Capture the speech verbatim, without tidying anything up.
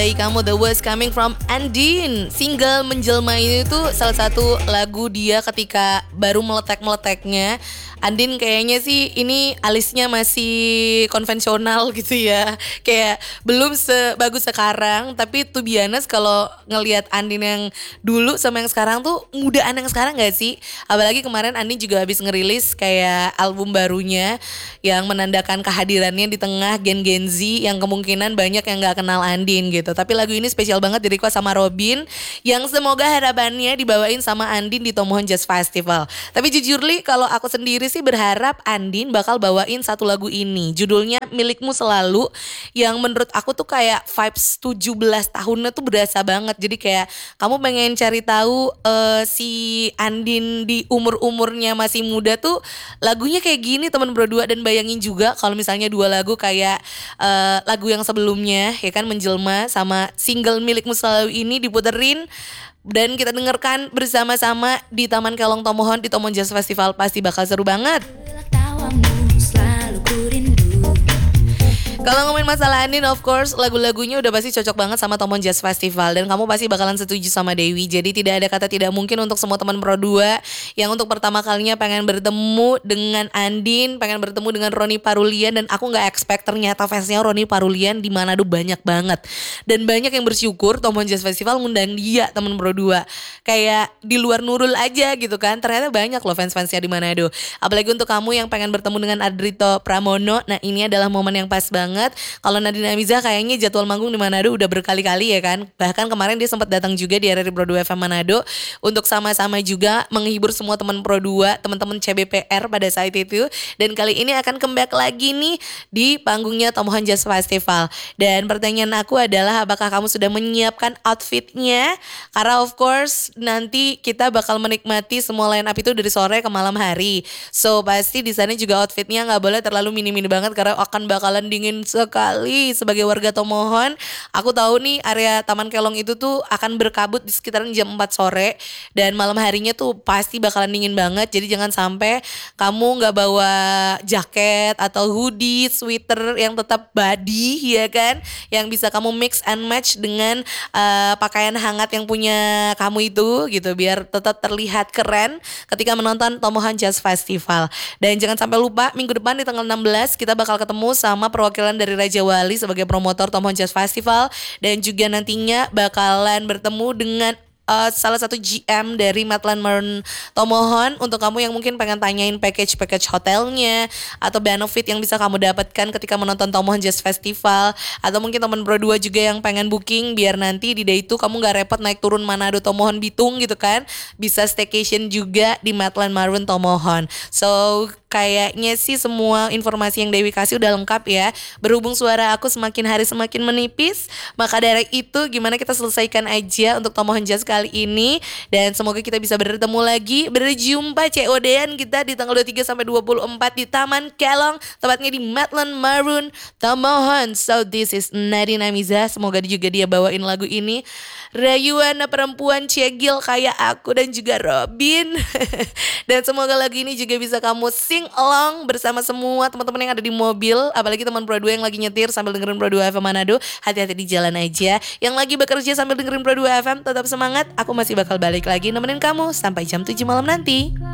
terbaik kamu, The Worst Coming from Andin. Single Menjelma ini tuh salah satu lagu dia ketika baru meletek-meleteknya. Andin kayaknya sih ini alisnya masih konvensional gitu ya. Kayak belum sebagus sekarang. Tapi to be honest kalau ngelihat Andin yang dulu sama yang sekarang tuh mudaan yang sekarang gak sih? Apalagi kemarin Andin juga habis ngerilis kayak album barunya yang menandakan kehadirannya di tengah gen-gen Z yang kemungkinan banyak yang gak kenal Andin gitu. Tapi lagu ini spesial banget di request sama Robin yang semoga harapannya dibawain sama Andin di Tomohon Jazz Festival. Tapi jujur Li, kalau aku sendiri sih berharap Andin bakal bawain satu lagu ini. Judulnya Milikmu Selalu, yang menurut aku tuh kayak vibes tujuh belas tahunnya tuh berasa banget. Jadi kayak kamu pengen cari tahu uh, si Andin di umur-umurnya masih muda tuh lagunya kayak gini teman berdua. Dan bayangin juga kalau misalnya dua lagu kayak uh, lagu yang sebelumnya ya kan Menjelma sama single Milikmu Selalu ini diputerin dan kita dengarkan bersama-sama di Taman Kelong Tomohon di Tomohon Jazz Festival, pasti bakal seru banget. Kalau ngomongin masalah Andin, of course lagu-lagunya udah pasti cocok banget sama Tomohon Jazz Festival. Dan kamu pasti bakalan setuju sama Dewi. Jadi tidak ada kata tidak mungkin untuk semua teman Pro dua yang untuk pertama kalinya pengen bertemu dengan Andin, pengen bertemu dengan Roni Parulian. Dan aku gak expect ternyata fansnya Roni Parulian di Manado banyak banget. Dan banyak yang bersyukur Tomohon Jazz Festival ngundang dia teman Pro dua. Kayak di luar Nurul aja gitu kan. Ternyata banyak loh fans-fansnya di Manado. Apalagi untuk kamu yang pengen bertemu dengan Adrito Pramono. Nah ini adalah momen yang pas banget. Kalau Nadine Amizah kayaknya jadwal manggung di Manado udah berkali-kali ya kan. Bahkan kemarin dia sempat datang juga di R R I Pro dua F M Manado untuk sama-sama juga menghibur semua teman Pro dua, teman-teman C B P R pada saat itu. Dan kali ini akan comeback lagi nih di panggungnya Tomohon Jazz Festival. Dan pertanyaan aku adalah apakah kamu sudah menyiapkan outfitnya? Karena of course nanti kita bakal menikmati semua line up itu dari sore ke malam hari. So pasti di sana juga outfitnya nggak boleh terlalu mini-mini banget karena akan bakalan dingin sekali. Sebagai warga Tomohon, aku tahu nih area Taman Kelong itu tuh akan berkabut di sekitaran jam empat sore dan malam harinya tuh pasti bakalan dingin banget. Jadi jangan sampai kamu nggak bawa jaket atau hoodie, sweater yang tetap body ya kan, yang bisa kamu mix and match dengan uh, pakaian hangat yang punya kamu itu gitu, biar tetap terlihat keren ketika menonton Tomohon Jazz Festival. Dan jangan sampai lupa minggu depan di tanggal enam belas kita bakal ketemu sama perwakilan dari Raja Wali sebagai promotor Tomohon Jazz Festival. Dan juga nantinya bakalan bertemu dengan Uh, salah satu G M dari Madland Maroon Tomohon. Untuk kamu yang mungkin pengen tanyain package-package hotelnya atau benefit yang bisa kamu dapatkan ketika menonton Tomohon Jazz Festival, atau mungkin teman Pro dua juga yang pengen booking biar nanti di day itu kamu gak repot naik turun Manado Tomohon Bitung gitu kan, bisa staycation juga di Madland Maroon Tomohon. So kayaknya sih semua informasi yang Dewi kasih udah lengkap ya. Berhubung suara aku semakin hari semakin menipis, maka dari itu gimana kita selesaikan aja untuk Tomohon Jazz kali ini. Dan semoga kita bisa bertemu lagi, berjumpa C O D-an kita di tanggal dua puluh tiga sampai dua puluh empat di Taman Kelong, tepatnya di Madland Maroon Tomohon. So this is Nadine Amizah. Semoga juga dia bawain lagu ini, rayuan perempuan cegil kayak aku dan juga Robin. Dan semoga lagu ini juga bisa kamu sing along bersama semua teman-teman yang ada di mobil. Apalagi teman Pro dua yang lagi nyetir sambil dengerin Pro dua F M Manado, hati-hati di jalan aja. Yang lagi bekerja sambil dengerin Pro dua F M, tetap semangat. Aku masih bakal balik lagi nemenin kamu sampai jam tujuh malam nanti.